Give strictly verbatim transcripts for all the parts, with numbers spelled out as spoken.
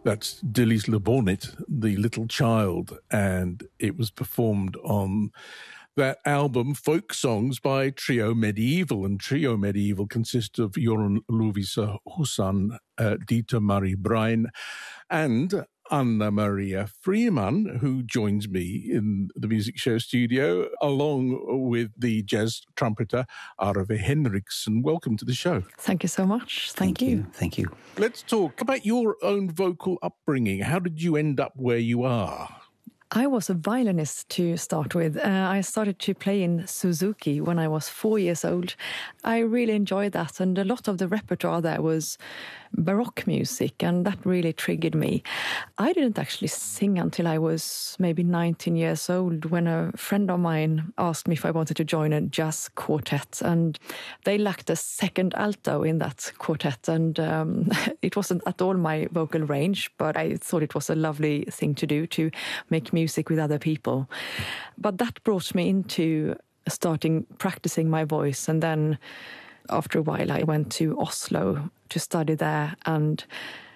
That's Dilys Le Bonnet, The Little Child, and it was performed on that album, Folk Songs by Trio Medieval. And Trio Medieval consists of Jorun Lovísa Husson, uh, Dieter Marie Brein, and Anna Maria Freeman, who joins me in the Music Show studio, along with the jazz trumpeter Arve Henriksson. Welcome to the show. Thank you so much. Thank, Thank you. you. Thank you. Let's talk about your own vocal upbringing. How did you end up where you are? I was a violinist to start with. Uh, I started to play in Suzuki when I was four years old. I really enjoyed that, and a lot of the repertoire there was Baroque music, and that really triggered me. I didn't actually sing until I was maybe nineteen years old, when a friend of mine asked me if I wanted to join a jazz quartet, and they lacked a second alto in that quartet, and um, it wasn't at all my vocal range, but I thought it was a lovely thing to do, to make music with other people. But that brought me into starting practicing my voice, and then after a while I went to Oslo to study there, and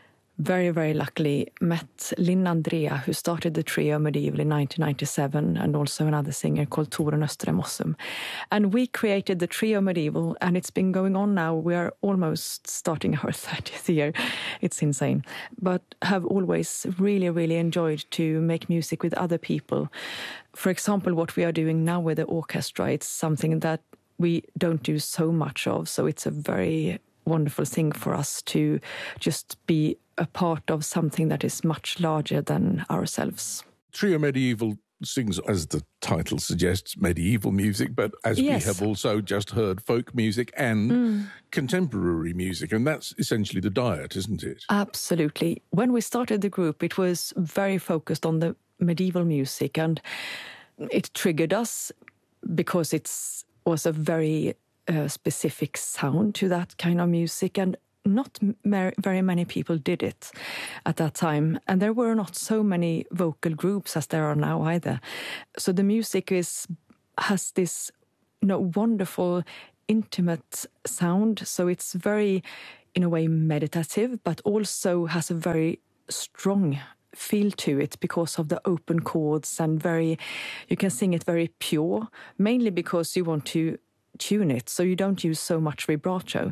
very, very luckily met Linn Andrea, who started the Trio Medieval in nineteen ninety-seven, and also another singer called Torun Østrem. And we created the Trio Medieval, and it's been going on now. We are almost starting our thirtieth year. It's insane. But have always really, really enjoyed to make music with other people. For example, what we are doing now with the orchestra, it's something that we don't do so much of, so it's a very wonderful thing for us to just be a part of something that is much larger than ourselves. Trio Medieval sings, as the title suggests, medieval music, but as yes. we have also just heard, folk music and mm. contemporary music, and that's essentially the diet, isn't it? Absolutely. When we started the group, it was very focused on the medieval music, and it triggered us because it's was a very uh, specific sound to that kind of music, and not mer- very many people did it at that time. And there were not so many vocal groups as there are now either. So the music is has this, you know, wonderful, intimate sound. So it's very, in a way, meditative, but also has a very strong feel to it because of the open chords, and very, you can sing it very pure, mainly because you want to tune it, so you don't use so much vibrato.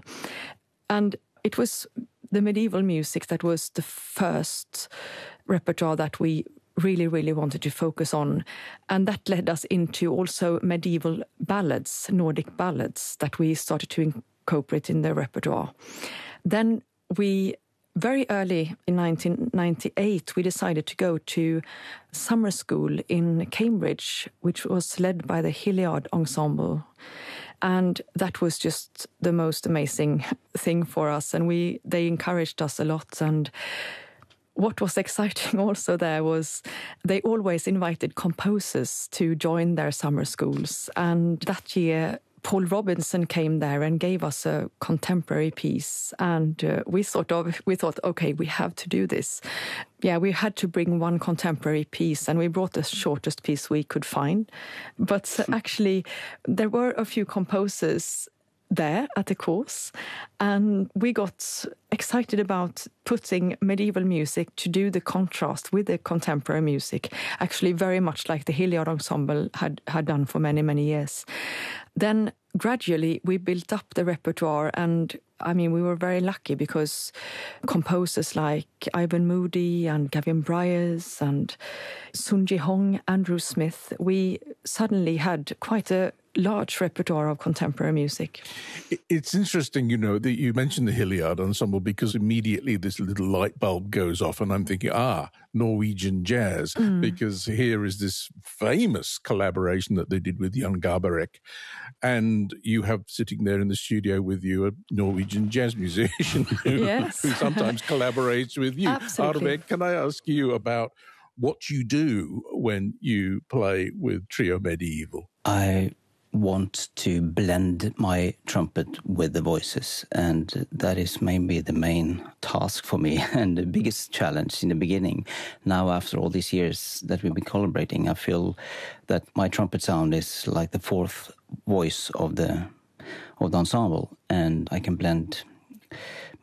And it was the medieval music that was the first repertoire that we really, really wanted to focus on. And that led us into also medieval ballads, Nordic ballads, that we started to incorporate in the repertoire. Then we Very early in nineteen ninety-eight, we decided to go to summer school in Cambridge, which was led by the Hilliard Ensemble. And that was just the most amazing thing for us. And we they encouraged us a lot. And what was exciting also there was they always invited composers to join their summer schools. And that year, Paul Robinson came there and gave us a contemporary piece, and uh, we sort of we thought, okay, we have to do this. Yeah, we had to bring one contemporary piece, and we brought the shortest piece we could find. But uh, actually, there were a few composers there at the course, and we got excited about putting medieval music to do the contrast with the contemporary music, actually very much like the Hilliard Ensemble had, had done for many, many years. Then gradually we built up the repertoire, and I mean, we were very lucky because composers like Ivan Moody and Gavin Bryars and Sun Ji Hong, Andrew Smith, we suddenly had quite a large repertoire of contemporary music. It's interesting, you know, that you mentioned the Hilliard Ensemble, because immediately this little light bulb goes off and I'm thinking, ah, Norwegian jazz, mm. because here is this famous collaboration that they did with Jan Garbarek. And you have sitting there in the studio with you a Norwegian jazz musician who, yes. who sometimes collaborates with you. Absolutely. Arve, can I ask you about what you do when you play with Trio Medieval? I want to blend my trumpet with the voices, and that is maybe the main task for me and the biggest challenge in the beginning. Now, after all these years that we've been collaborating, I feel that my trumpet sound is like the fourth voice of the of the ensemble, and I can blend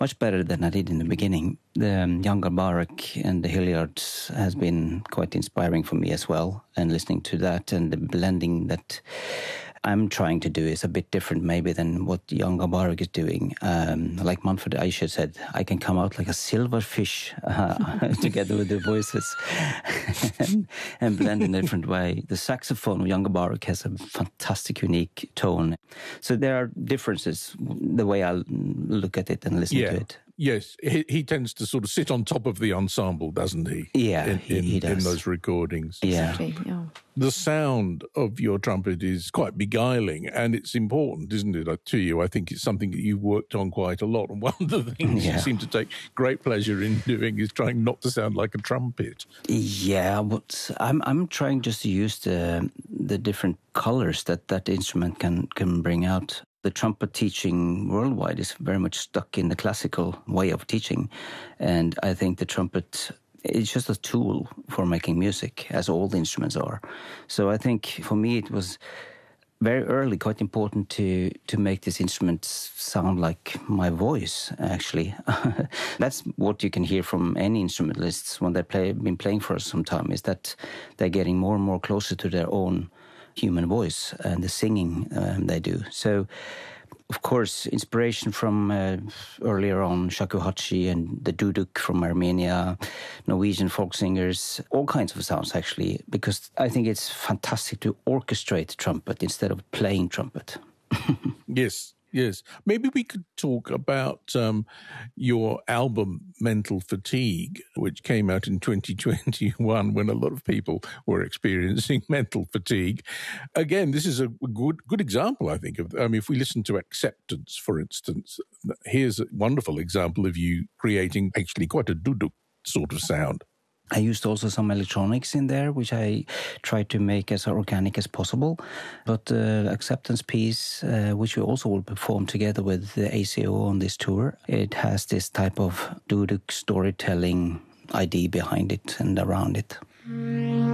much better than I did in the beginning. The um, Jan Garbarek and the Hilliards has been quite inspiring for me as well, and listening to that and the blending that I'm trying to do is a bit different maybe than what Jan Garbarek is doing. Um, like Manfred Eicher said, I can come out like a silver fish uh, together with the voices and, and blend in a different way. The saxophone of Jan Garbarek has a fantastic, unique tone. So there are differences, the way I look at it and listen yeah. to it. Yes, he, he tends to sort of sit on top of the ensemble, doesn't he? Yeah, in, he, in, he does. in those recordings. Yeah. Exactly, yeah. The sound of your trumpet is quite beguiling, and it's important, isn't it, to you? I think it's something that you've worked on quite a lot, and one of the things yeah. you seem to take great pleasure in doing is trying not to sound like a trumpet. Yeah, but I'm I'm trying just to use the the different colors that that instrument can can bring out. The trumpet teaching worldwide is very much stuck in the classical way of teaching. And I think the trumpet is just a tool for making music, as all the instruments are. So I think for me it was very early quite important to, to make this instrument sound like my voice, actually. That's what you can hear from any instrumentalists when they've play, been playing for us some time, is that they're getting more and more closer to their own human voice and the singing um, they do. So, of course, inspiration from uh, earlier on shakuhachi and the duduk from Armenia, Norwegian folk singers, all kinds of sounds actually, because I think it's fantastic to orchestrate trumpet instead of playing trumpet. Yes. Yes. Maybe we could talk about um, your album, Mental Fatigue, which came out in twenty twenty-one when a lot of people were experiencing mental fatigue. Again, this is a good good example, I think. Of, I mean, if we listen to Acceptance, for instance, here's a wonderful example of you creating actually quite a duduk sort of sound. I used also some electronics in there, which I tried to make as organic as possible. But the uh, Acceptance piece, uh, which we also will perform together with the A C O on this tour, it has this type of duduk storytelling idea behind it and around it.